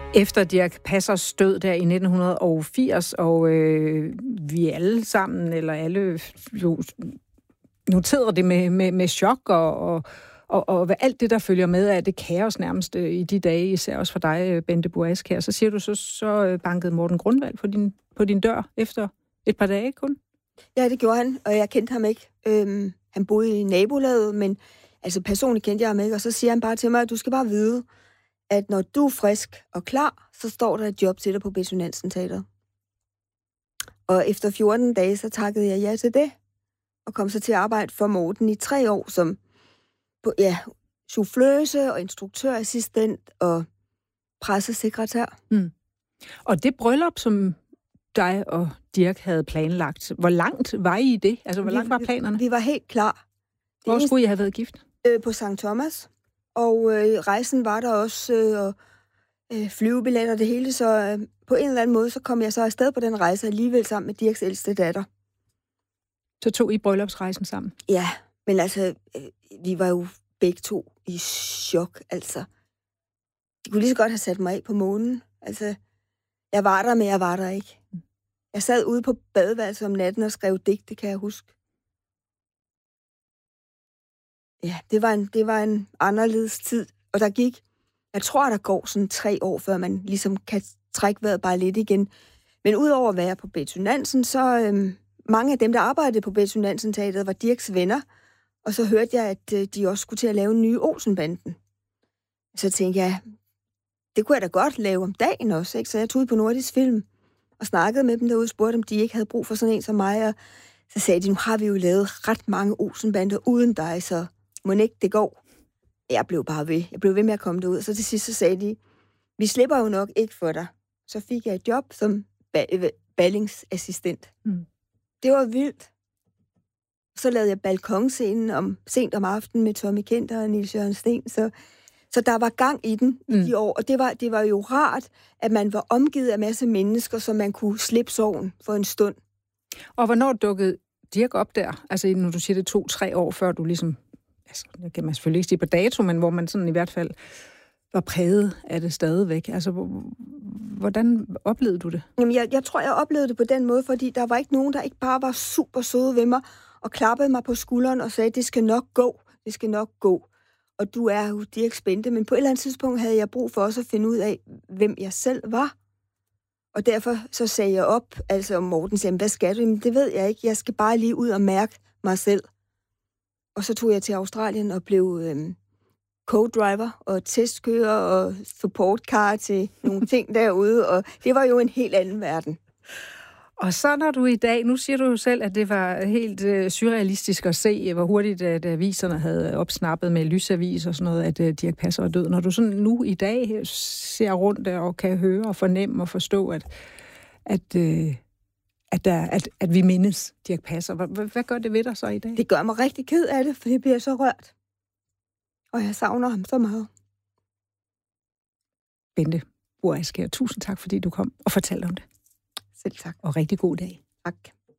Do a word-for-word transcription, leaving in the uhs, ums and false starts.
Efter Dirch Passers død der i nitten firs, og øh, vi alle sammen, eller alle jo noterede det med, med, med chok, og, og, og, og alt det, der følger med af det kaos nærmest øh, i de dage, især også for dig, Bente Boaskjær, så siger du, så, så bankede Morten Grundvald på din, på din dør efter et par dage kun? Ja, det gjorde han, og jeg kendte ham ikke. Øhm, han boede i nabolaget, men altså personligt kendte jeg ham ikke, og så siger han bare til mig, at du skal bare vide, at når du er frisk og klar, så står der et job til dig på Betty Nansen Teatret. Og efter fjorten dage, så takkede jeg ja til det, og kom så til at arbejde for Morten i tre år som på, ja, souffløse og instruktørassistent og pressesekretær. Mm. Og det bryllup, som dig og Dirch havde planlagt, hvor langt var I i det? Altså, hvor vi, langt var planerne? Vi var helt klar. Hvor det skulle I have været gift? Øh, på Sankt Thomas. Og øh, rejsen var der også, øh, og øh, flyvebilletter det hele, så øh, på en eller anden måde, så kom jeg så afsted på den rejse alligevel sammen med Dirchs ældste datter. Så tog I bryllupsrejsen sammen? Ja, men altså, øh, vi var jo begge to i chok, altså. De kunne lige så godt have sat mig af på månen. Altså, jeg var der, men jeg var der ikke. Jeg sad ude på badeværelset om natten og skrev digte, kan jeg huske. Ja, det var, en, det var en anderledes tid, og der gik, jeg tror, der går sådan tre år, før man ligesom kan trække vejret bare lidt igen. Men udover at være på Betty Nansen, så øhm, mange af dem, der arbejdede på Betty Nansen Teatret, var Dirchs venner, og så hørte jeg, at øh, de også skulle til at lave en ny Olsenbanden. Så tænkte jeg, det kunne jeg da godt lave om dagen også, ikke? Så jeg tog ud på Nordisk Film og snakkede med dem derude og spurgte, om de ikke havde brug for sådan en som mig, og så sagde de, nu har vi jo lavet ret mange Olsenbander uden dig, så må ikke det går. Jeg blev bare ved. Jeg blev ved med at komme derud. Så til sidst så sagde de, vi slipper jo nok ikke for dig. Så fik jeg et job som ba- ballingsassistent. Mm. Det var vildt. Så lavede jeg balkonscenen om, sent om aftenen med Tommy Kenter og Niels Jørgen Sten. Så, så der var gang i den mm. i de år. Og det var, det var jo rart, at man var omgivet af masse mennesker, så man kunne slippe sorgen for en stund. Og hvornår dukkede Dirch op der? Altså, når du siger det to-tre år før du ligesom... Altså, det kan man selvfølgelig ikke sige på dato, men hvor man sådan i hvert fald var præget af det stadigvæk. Altså, hvordan oplevede du det? Jamen, jeg, jeg tror, jeg oplevede det på den måde, fordi der var ikke nogen, der ikke bare var super søde ved mig og klappede mig på skulderen og sagde, det skal nok gå, det skal nok gå. Og du er jo Dirch Bente, men på et eller andet tidspunkt havde jeg brug for også at finde ud af, hvem jeg selv var. Og derfor så sagde jeg op, altså Morten sagde, hvad skal du? Jamen, det ved jeg ikke, jeg skal bare lige ud og mærke mig selv. Og så tog jeg til Australien og blev øhm, co-driver og testkører og supportcar til nogle ting derude, og det var jo en helt anden verden. Og så når du i dag, nu siger du jo selv, at det var helt øh, surrealistisk at se, hvor hurtigt at aviserne havde opsnappet med lysavis og sådan noget, at øh, Dirch Passer er død. Når du sådan nu i dag ser rundt og kan høre og fornemme og forstå, at, at øh, At, der, at, at vi mindes Dirch Passer. Hvad, hvad gør det ved dig så i dag? Det gør mig rigtig ked af det, for det bliver så rørt. Og jeg savner ham så meget. Bente Boaskjær, tusind tak, fordi du kom og fortalte om det. Selv tak. Og rigtig god dag. Tak.